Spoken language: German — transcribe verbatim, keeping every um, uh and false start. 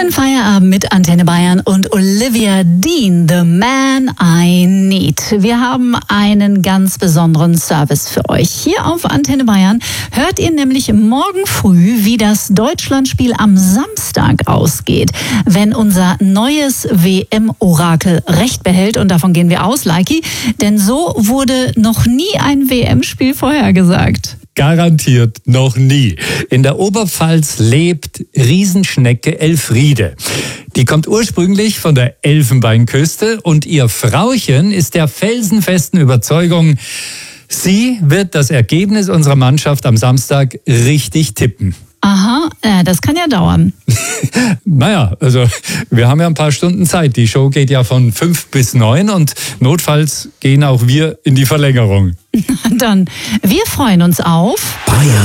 Schönen Feierabend mit Antenne Bayern und Olivia Dean, The Man I Need. Wir haben einen ganz besonderen Service für euch. Hier auf Antenne Bayern hört ihr nämlich morgen früh, wie das Deutschlandspiel am Samstag ausgeht, wenn unser neues W M-Orakel Recht behält. Und davon gehen wir aus, Leiki, denn so wurde noch nie ein W M-Spiel vorhergesagt. Garantiert noch nie. In der Oberpfalz lebt Riesenschnecke Elfriede. Die kommt ursprünglich von der Elfenbeinküste und ihr Frauchen ist der felsenfesten Überzeugung, sie wird das Ergebnis unserer Mannschaft am Samstag richtig tippen. Aha, äh, das kann ja dauern. Naja, also wir haben ja ein paar Stunden Zeit. Die Show geht ja von fünf bis neun und notfalls gehen auch wir in die Verlängerung. Dann, wir freuen uns auf Bayern.